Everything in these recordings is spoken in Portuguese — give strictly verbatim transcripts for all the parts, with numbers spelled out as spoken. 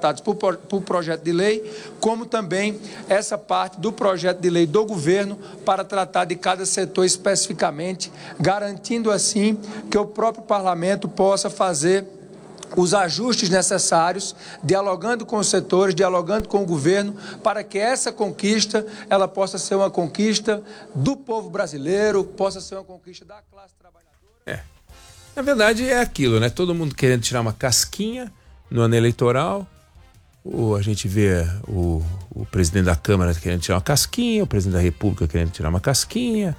tratados por, por projeto de lei, como também essa parte do projeto de lei do governo para tratar de cada setor especificamente, garantindo assim que o próprio parlamento possa fazer os ajustes necessários, dialogando com os setores, dialogando com o governo, para que essa conquista ela possa ser uma conquista do povo brasileiro, possa ser uma conquista da classe trabalhadora. É. Na verdade é aquilo, né? Todo mundo querendo tirar uma casquinha no ano eleitoral. O, a gente vê o, o presidente da Câmara querendo tirar uma casquinha, o presidente da República querendo tirar uma casquinha,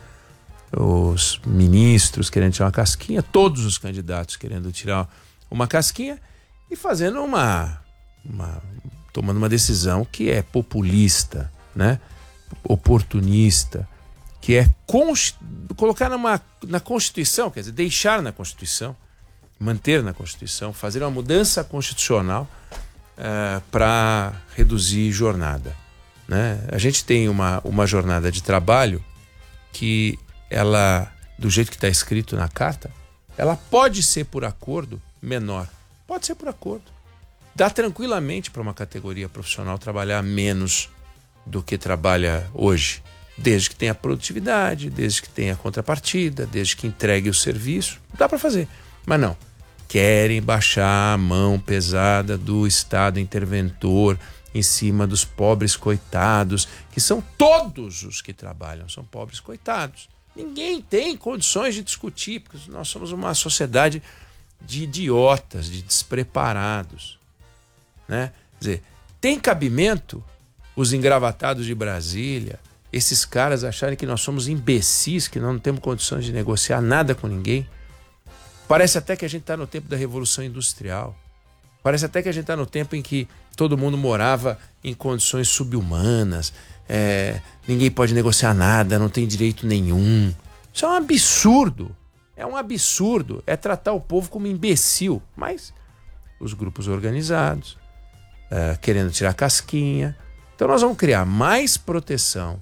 os ministros querendo tirar uma casquinha, todos os candidatos querendo tirar uma casquinha e fazendo uma, uma tomando uma decisão que é populista, né? Oportunista, que é const, colocar numa, na Constituição, quer dizer, deixar na Constituição, manter na Constituição, fazer uma mudança constitucional uh, para reduzir jornada, né? A gente tem uma, uma jornada de trabalho que ela, do jeito que está escrito na carta, ela pode ser por acordo menor, pode ser por acordo. Dá tranquilamente para uma categoria profissional trabalhar menos do que trabalha hoje, desde que tenha produtividade, desde que tenha contrapartida, desde que entregue o serviço, dá para fazer. Mas não, querem baixar a mão pesada do Estado interventor em cima dos pobres coitados, que são todos os que trabalham, são pobres coitados. Ninguém tem condições de discutir, porque nós somos uma sociedade de idiotas, de despreparados, né? Quer dizer, tem cabimento os engravatados de Brasília, esses caras acharem que nós somos imbecis, que não temos condições de negociar nada com ninguém? Parece até que a gente está no tempo da Revolução Industrial. Parece até que a gente está no tempo em que todo mundo morava em condições subhumanas, é, ninguém pode negociar nada, não tem direito nenhum. Isso é um absurdo. É um absurdo, é tratar o povo como imbecil. Mas os grupos organizados, uh, querendo tirar casquinha. Então nós vamos criar mais proteção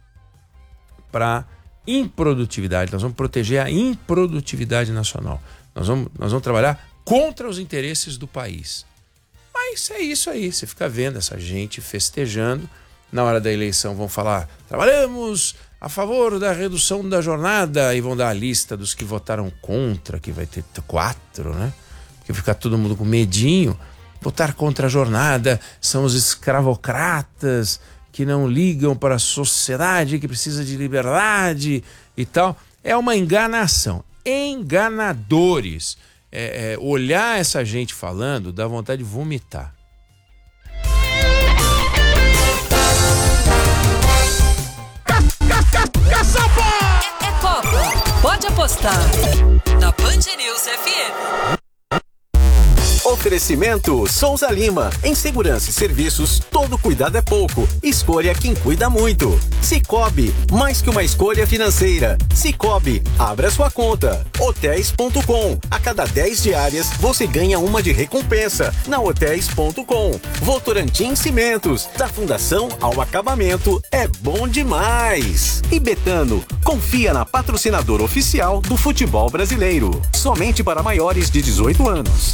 para improdutividade. Nós vamos proteger a improdutividade nacional. Nós vamos, nós vamos trabalhar contra os interesses do país. Mas é isso aí, você fica vendo essa gente festejando. Na hora da eleição vão falar, trabalhamos a favor da redução da jornada, e vão dar a lista dos que votaram contra, que vai ter quatro, né? Porque fica todo mundo com medinho. Votar contra a jornada são os escravocratas que não ligam para a sociedade, que precisa de liberdade e tal. É uma enganação. Enganadores. É, é, olhar essa gente falando dá vontade de vomitar. É, é Copa. Pode apostar na Band News F M. Oferecimento Souza Lima. Em segurança e serviços, todo cuidado é pouco. Escolha quem cuida muito. Sicoob, mais que uma escolha financeira. Sicoob, abra sua conta. Hotéis ponto com. A cada dez diárias, você ganha uma de recompensa. Na Hotéis ponto com. Votorantim Cimentos. Da fundação ao acabamento, é bom demais. E Betano, confia na patrocinadora oficial do futebol brasileiro. Somente para maiores de dezoito anos.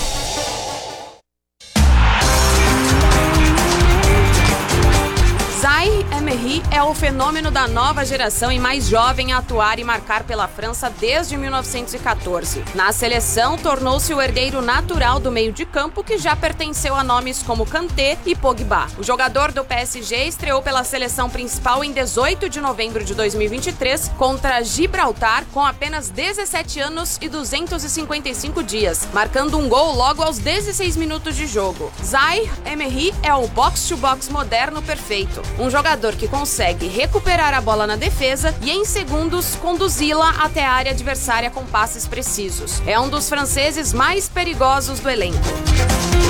Zaïre-Emery é o fenômeno da nova geração e mais jovem a atuar e marcar pela França desde mil novecentos e catorze. Na seleção, tornou-se o herdeiro natural do meio de campo, que já pertenceu a nomes como Kanté e Pogba. O jogador do P S G estreou pela seleção principal em dezoito de novembro de dois mil e vinte e três contra Gibraltar, com apenas dezessete anos e duzentos e cinquenta e cinco dias, marcando um gol logo aos dezesseis minutos de jogo. Zaïre-Emery é o box-to-box moderno perfeito. Um jogador que consegue recuperar a bola na defesa e, em segundos, conduzi-la até a área adversária com passes precisos. É um dos franceses mais perigosos do elenco.